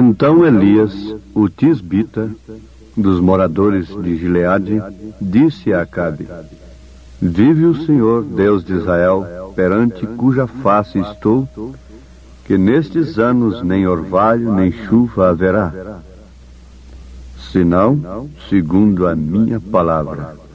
Então Elias, o tisbita, dos moradores de Gileade, disse a Acabe: Vive o Senhor, Deus de Israel, perante cuja face estou, que nestes anos nem orvalho nem chuva haverá, senão segundo a minha palavra.